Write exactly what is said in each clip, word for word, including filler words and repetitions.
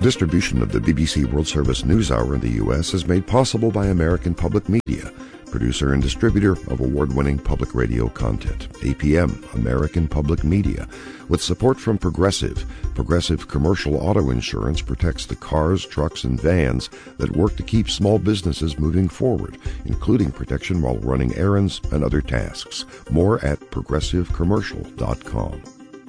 Distribution of the B B C World Service NewsHour in the U S is made possible by American Public Media, producer and distributor of award-winning public radio content. A P M, American Public Media, with support from Progressive. Progressive Commercial Auto Insurance protects the cars, trucks, and vans that work to keep small businesses moving forward, including protection while running errands and other tasks. More at progressive commercial dot com.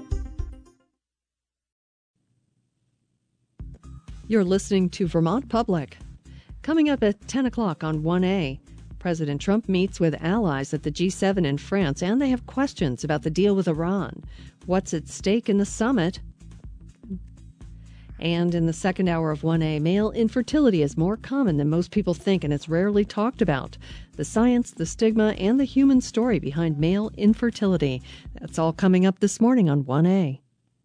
You're listening to Vermont Public. Coming up at ten o'clock on one A, President Trump meets with allies at the G seven in France, and they have questions about the deal with Iran. What's at stake in the summit? And in the second hour of one A, male infertility is more common than most people think, and it's rarely talked about. The science, the stigma, and the human story behind male infertility. That's all coming up this morning on one A.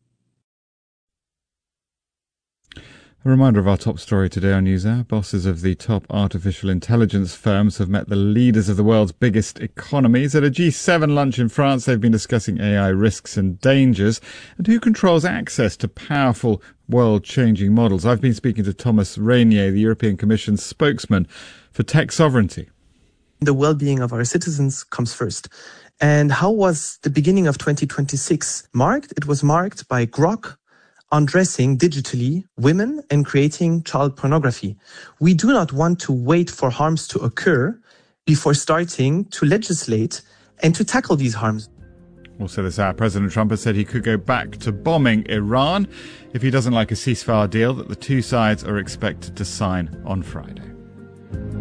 A reminder of our top story today on NewsHour. Bosses of the top artificial intelligence firms have met the leaders of the world's biggest economies. At a G seven lunch in France, they've been discussing A I risks and dangers and who controls access to powerful, world-changing models. I've been speaking to Thomas Reynier, the European Commission's spokesman for tech sovereignty. The well-being of our citizens comes first. And how was the beginning of twenty twenty-six marked? It was marked by Grok undressing digitally women and creating child pornography. We do not want to wait for harms to occur before starting to legislate and to tackle these harms. Also this hour, President Trump has said he could go back to bombing Iran if he doesn't like a ceasefire deal that the two sides are expected to sign on Friday.